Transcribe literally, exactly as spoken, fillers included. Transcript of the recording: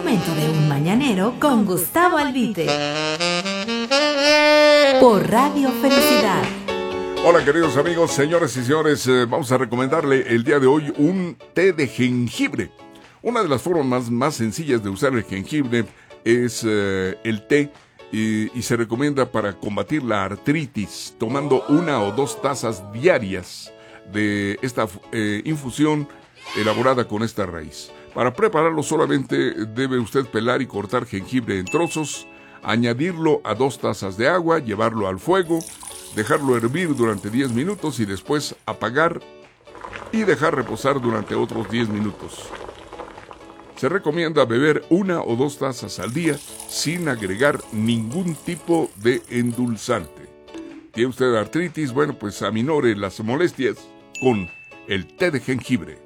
momento de un mañanero con Gustavo Albite. Por Radio Felicidad. Hola queridos amigos, señores y señores, eh, vamos a recomendarle el día de hoy un té de jengibre. Una de las formas más, más sencillas de usar el jengibre es eh, el té y, y se recomienda para combatir la artritis, tomando una o dos tazas diarias de esta eh, infusión elaborada con esta raíz. Para prepararlo solamente debe usted pelar y cortar jengibre en trozos, añadirlo a dos tazas de agua, llevarlo al fuego, dejarlo hervir durante diez minutos y después apagar y dejar reposar durante otros diez minutos. Se recomienda beber una o dos tazas al día sin agregar ningún tipo de endulzante. ¿Tiene usted artritis? Bueno, pues aminore las molestias con el té de jengibre.